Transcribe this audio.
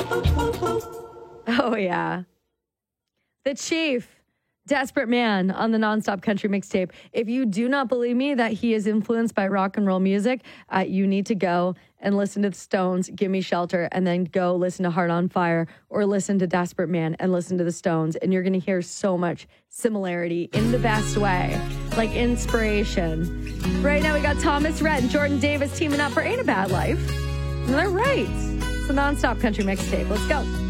Oh, yeah. The Chief. Desperate Man on the Nonstop Country Mixtape. If you do not believe me that he is influenced by rock and roll music, you need to go and listen to the Stones, Give Me Shelter, and then go listen to Heart on Fire or listen to Desperate Man and listen to the Stones. And you're going to hear so much similarity in the best way, like inspiration. Right now we got Thomas Rhett and Jordan Davis teaming up for Ain't a Bad Life. And they're right. It's the Nonstop Country Mixtape. Let's go.